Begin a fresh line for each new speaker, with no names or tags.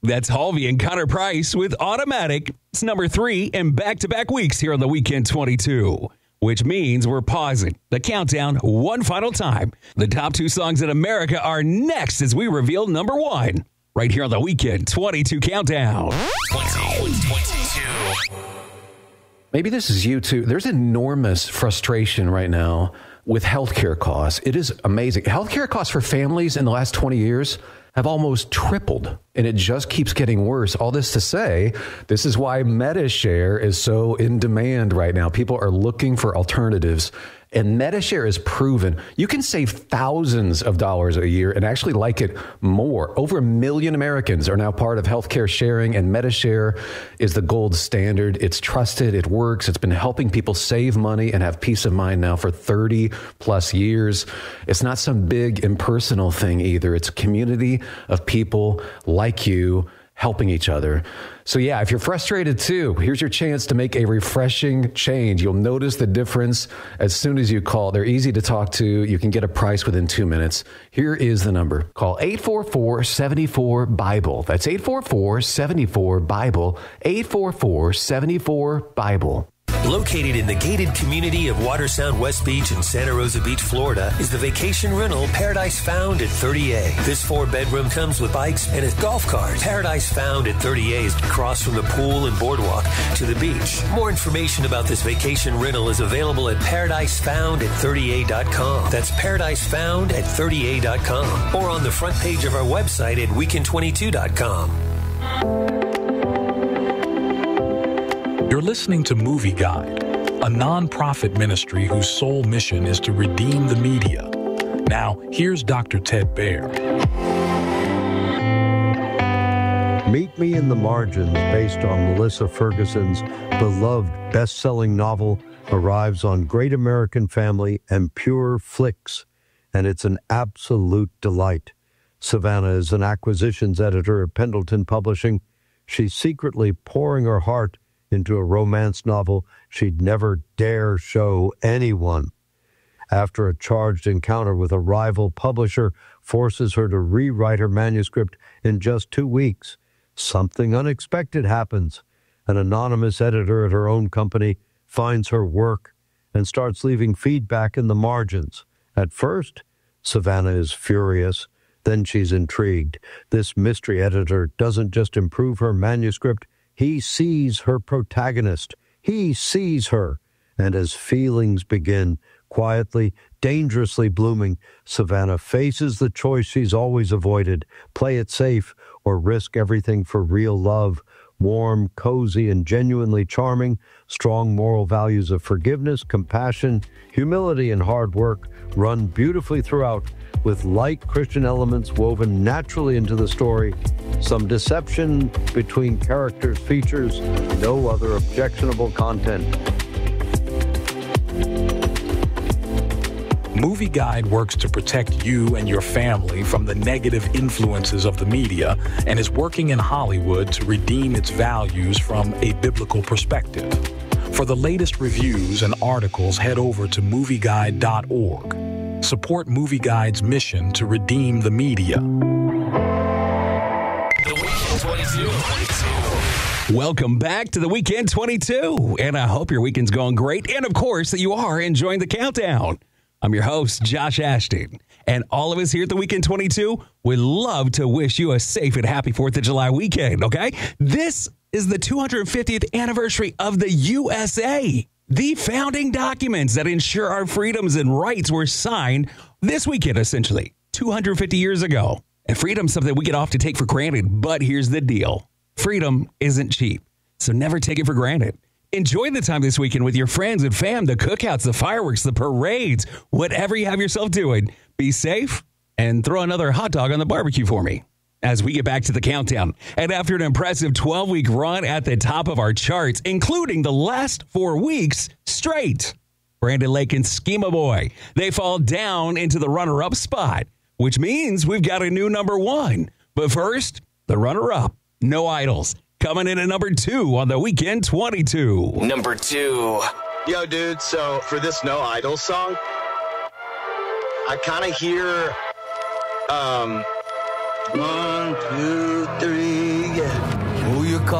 That's Halvey and Connor Price with Automatic. It's number 3 in back-to-back weeks here on the Weekend 22, which means we're pausing the countdown one final time. The top 2 songs in America are next as we reveal number 1 right here on the Weekend 22 Countdown.
2022.
Maybe this is you too. There's enormous frustration right now with healthcare costs. It is amazing. Healthcare costs for families in the last 20 years have almost tripled, and it just keeps getting worse. All this to say, this is why MediShare is so in demand right now. People are looking for alternatives, and MediShare is proven you can save thousands of dollars a year and actually like it more. Over 1 million Americans are now part of healthcare sharing, and MediShare is the gold standard. It's trusted. It works. It's been helping people save money and have peace of mind now for 30 plus years. It's not some big impersonal thing either. It's a community of people like you helping each other. So yeah, if you're frustrated too, here's your chance to make a refreshing change. You'll notice the difference as soon as you call. They're easy to talk to. You can get a price within 2 minutes. Here is the number. Call 844-74-BIBLE. That's 844-74-BIBLE. 844-74-BIBLE.
Located in the gated community of Watersound West Beach in Santa Rosa Beach, Florida, is the vacation rental Paradise Found at 30A. This 4-bedroom comes with bikes and a golf cart. Paradise Found at 30A is across from the pool and boardwalk to the beach. More information about this vacation rental is available at paradisefound@30a.com. That's paradisefound@30a.com, or on the front page of our website at weekend22.com.
You're listening to Movie Guide, a non-profit ministry whose sole mission is to redeem the media. Now, here's Dr. Ted Baer.
Meet Me in the Margins, based on Melissa Ferguson's beloved best-selling novel, arrives on Great American Family and Pure Flix, and it's an absolute delight. Savannah is an acquisitions editor at Pendleton Publishing. She's secretly pouring her heart into a romance novel she'd never dare show anyone. After a charged encounter with a rival publisher forces her to rewrite her manuscript in just 2 weeks, something unexpected happens. An anonymous editor at her own company finds her work and starts leaving feedback in the margins. At first, Savannah is furious. Then she's intrigued. This mystery editor doesn't just improve her manuscript, he sees her protagonist. He sees her. And as feelings begin, quietly, dangerously blooming, Savannah faces the choice she's always avoided: play it safe or risk everything for real love. Warm, cozy, and genuinely charming, strong moral values of forgiveness, compassion, humility, and hard work run beautifully throughout, with light Christian elements woven naturally into the story. Some deception between characters features no other objectionable content.
Movie Guide works to protect you and your family from the negative influences of the media and is working in Hollywood to redeem its values from a biblical perspective. For the latest reviews and articles, head over to movieguide.org. Support Movie Guide's mission to redeem the media.
The Weekend 22.
Welcome back to the Weekend 22, and I hope your weekend's going great, and of course that you are enjoying the countdown. I'm your host, Josh Ashton, and all of us here at the Weekend 22 would love to wish you a safe and happy 4th of July weekend, okay? This is the 250th anniversary of the USA. The founding documents that ensure our freedoms and rights were signed this weekend, essentially, 250 years ago. And freedom's something we get off to take for granted, but here's the deal. Freedom isn't cheap, so never take it for granted. Enjoy the time this weekend with your friends and fam, the cookouts, the fireworks, the parades, whatever you have yourself doing. Be safe and throw another hot dog on the barbecue for me as we get back to the countdown. And after an impressive 12-week run at the top of our charts, including the last 4 weeks straight, Brandon Lake and Schema Boy, they fall down into the runner-up spot, which means we've got a new number 1. But first, the runner-up, No Idols, coming in at number 2 on the Weekend 22.
Number 2.
Yo, dude, so for this No Idols song, I kind of hear, 1, 2, 3,
Who you call?